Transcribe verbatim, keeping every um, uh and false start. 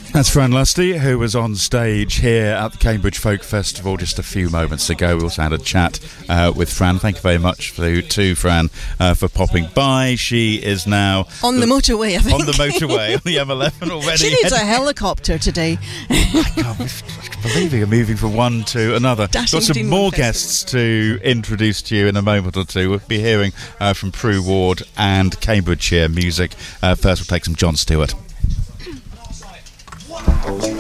That's Fran Lusty, who was on stage here at the Cambridge Folk Festival just a few moments ago. We also had a chat uh, with Fran. Thank you very much for, to Fran uh, for popping by. She is now... On the, the motorway, I think. On the motorway, on the M eleven already. She needs a helicopter today. I can't believe you're moving from one to another. Dashing Got some more guests to introduce to you in a moment or two. We'll be hearing uh, from Prue Ward and Cambridgeshire music. Uh, first, we'll take some John Stewart. Oh.